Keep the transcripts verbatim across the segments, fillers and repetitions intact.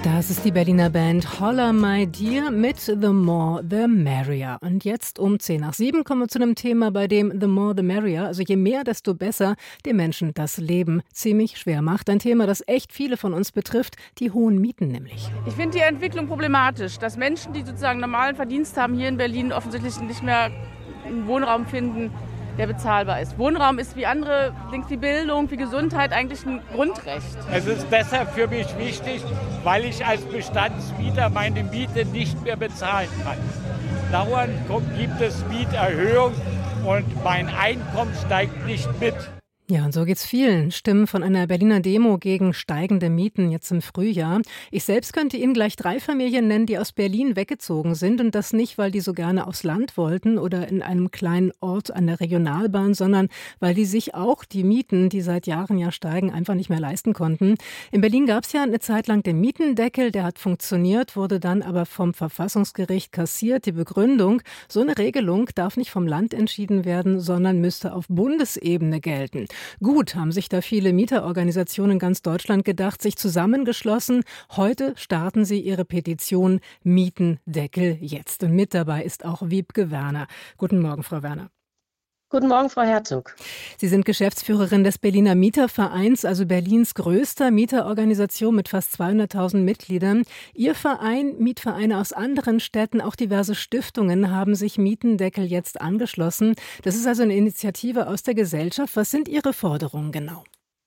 Das ist die Berliner Band Holla My Dear mit The More The Merrier. Und jetzt um zehn nach sieben kommen wir zu einem Thema, bei dem The More The Merrier, also je mehr, desto besser, den Menschen das Leben ziemlich schwer macht. Ein Thema, das echt viele von uns betrifft, die hohen Mieten nämlich. Ich finde die Entwicklung problematisch, dass Menschen, die sozusagen normalen Verdienst haben, hier in Berlin offensichtlich nicht mehr einen Wohnraum finden, der bezahlbar ist. Wohnraum ist wie andere Dinge, wie Bildung, wie Gesundheit eigentlich ein Grundrecht. Es ist deshalb für mich wichtig, weil ich als Bestandsmieter meine Miete nicht mehr bezahlen kann. Dauernd gibt es Mieterhöhungen und mein Einkommen steigt nicht mit. Ja, und so geht's vielen. Stimmen von einer Berliner Demo gegen steigende Mieten jetzt im Frühjahr. Ich selbst könnte Ihnen gleich drei Familien nennen, die aus Berlin weggezogen sind. Und das nicht, weil die so gerne aufs Land wollten oder in einem kleinen Ort an der Regionalbahn, sondern weil die sich auch die Mieten, die seit Jahren ja steigen, einfach nicht mehr leisten konnten. In Berlin gab's ja eine Zeit lang den Mietendeckel, der hat funktioniert, wurde dann aber vom Verfassungsgericht kassiert. Die Begründung, so eine Regelung darf nicht vom Land entschieden werden, sondern müsste auf Bundesebene gelten. Gut, haben sich da viele Mieterorganisationen in ganz Deutschland gedacht, sich zusammengeschlossen. Heute starten sie ihre Petition Mietendeckel jetzt. Und mit dabei ist auch Wiebke Werner. Guten Morgen, Frau Werner. Guten Morgen, Frau Herzog. Sie sind Geschäftsführerin des Berliner Mietervereins, also Berlins größter Mieterorganisation mit fast zweihunderttausend Mitgliedern. Ihr Verein, Mietvereine aus anderen Städten, auch diverse Stiftungen haben sich Mietendeckel jetzt angeschlossen. Das ist also eine Initiative aus der Gesellschaft. Was sind Ihre Forderungen genau?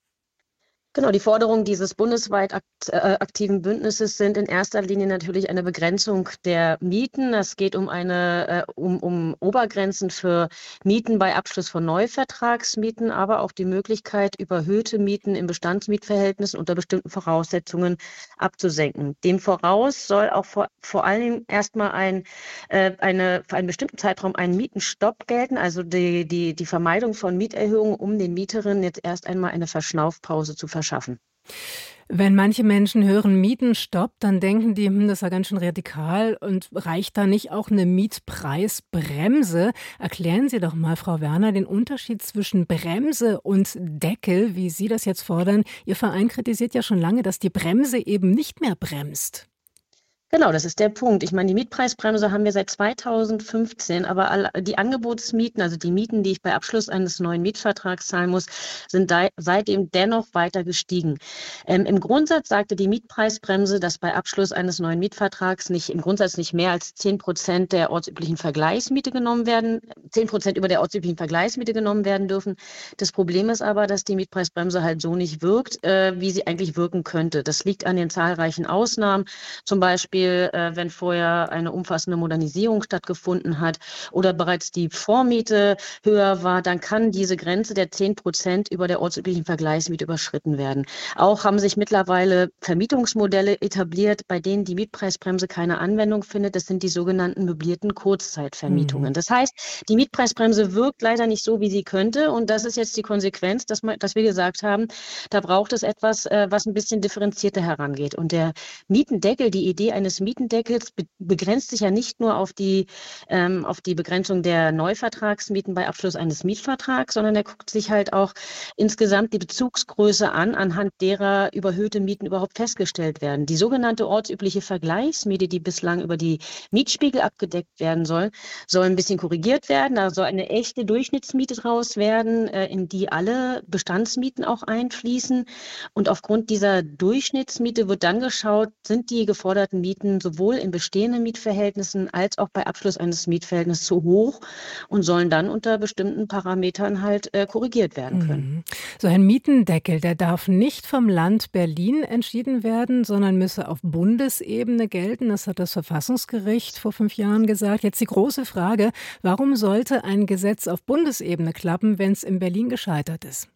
Genau, die Forderungen dieses bundesweit akt, äh, aktiven Bündnisses sind in erster Linie natürlich eine Begrenzung der Mieten. Es geht um eine äh, um, um Obergrenzen für Mieten bei Abschluss von Neuvertragsmieten, aber auch die Möglichkeit, überhöhte Mieten in Bestandsmietverhältnissen unter bestimmten Voraussetzungen abzusenken. Dem voraus soll auch vor, vor allem erstmal ein, äh, eine, für einen bestimmten Zeitraum ein Mietenstopp gelten, also die, die, die Vermeidung von Mieterhöhungen, um den Mieterinnen jetzt erst einmal eine Verschnaufpause zu verschaffen. Schaffen. Wenn manche Menschen hören Mietenstopp, dann denken die, hm, das ist ja ganz schön radikal und reicht da nicht auch eine Mietpreisbremse? Erklären Sie doch mal, Frau Werner, den Unterschied zwischen Bremse und Deckel, wie Sie das jetzt fordern. Ihr Verein kritisiert ja schon lange, dass die Bremse eben nicht mehr bremst. Genau, das ist der Punkt. Ich meine, die Mietpreisbremse haben wir seit zweitausendfünfzehn, aber alle, die Angebotsmieten, also die Mieten, die ich bei Abschluss eines neuen Mietvertrags zahlen muss, sind da, seitdem dennoch weiter gestiegen. Ähm, Im Grundsatz sagte die Mietpreisbremse, dass bei Abschluss eines neuen Mietvertrags nicht im Grundsatz nicht mehr als zehn Prozent der ortsüblichen Vergleichsmiete genommen werden, zehn Prozent über der ortsüblichen Vergleichsmiete genommen werden dürfen. Das Problem ist aber, dass die Mietpreisbremse halt so nicht wirkt, äh, wie sie eigentlich wirken könnte. Das liegt an den zahlreichen Ausnahmen, zum Beispiel wenn vorher eine umfassende Modernisierung stattgefunden hat oder bereits die Vormiete höher war, dann kann diese Grenze der zehn Prozent über der ortsüblichen Vergleichsmiete überschritten werden. Auch haben sich mittlerweile Vermietungsmodelle etabliert, bei denen die Mietpreisbremse keine Anwendung findet. Das sind die sogenannten möblierten Kurzzeitvermietungen. Mhm. Das heißt, die Mietpreisbremse wirkt leider nicht so, wie sie könnte. Und das ist jetzt die Konsequenz, dass, man, dass wir gesagt haben, da braucht es etwas, was ein bisschen differenzierter herangeht. Und der Mietendeckel, die Idee eines Mietendeckels be- begrenzt sich ja nicht nur auf die, ähm, auf die Begrenzung der Neuvertragsmieten bei Abschluss eines Mietvertrags, sondern er guckt sich halt auch insgesamt die Bezugsgröße an, anhand derer überhöhte Mieten überhaupt festgestellt werden. Die sogenannte ortsübliche Vergleichsmiete, die bislang über die Mietspiegel abgedeckt werden soll, soll ein bisschen korrigiert werden. Da soll eine echte Durchschnittsmiete draus werden, äh, in die alle Bestandsmieten auch einfließen. Und aufgrund dieser Durchschnittsmiete wird dann geschaut, sind die geforderten Mieten sowohl in bestehenden Mietverhältnissen als auch bei Abschluss eines Mietverhältnisses zu hoch und sollen dann unter bestimmten Parametern halt äh, korrigiert werden können. So ein Mietendeckel, der darf nicht vom Land Berlin entschieden werden, sondern müsse auf Bundesebene gelten. Das hat das Verfassungsgericht vor fünf Jahren gesagt. Jetzt die große Frage, warum sollte ein Gesetz auf Bundesebene klappen, wenn es in Berlin gescheitert ist?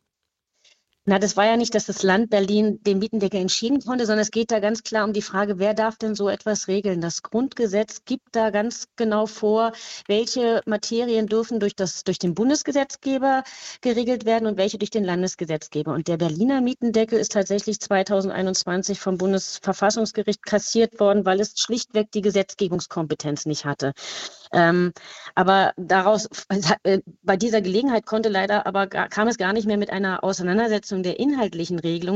Na, das war ja nicht, dass das Land Berlin den Mietendeckel entschieden konnte, sondern es geht da ganz klar um die Frage, wer darf denn so etwas regeln? Das Grundgesetz gibt da ganz genau vor, welche Materien dürfen durch das, durch den Bundesgesetzgeber geregelt werden und welche durch den Landesgesetzgeber. Und der Berliner Mietendeckel ist tatsächlich zweitausendeinundzwanzig vom Bundesverfassungsgericht kassiert worden, weil es schlichtweg die Gesetzgebungskompetenz nicht hatte. Ähm, aber daraus, äh, bei dieser Gelegenheit konnte leider aber gar, kam es gar nicht mehr mit einer Auseinandersetzung der inhaltlichen Regelung